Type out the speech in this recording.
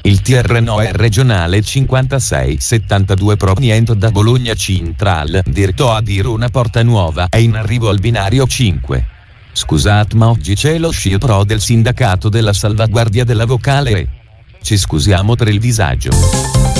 Il TR è regionale 5672 proveniente da Bologna Central, diretto a Verona Porta Nuova, è in arrivo al binario 5. Scusate, ma oggi c'è lo sciopero del sindacato della salvaguardia della vocale. Ci scusiamo per il disagio.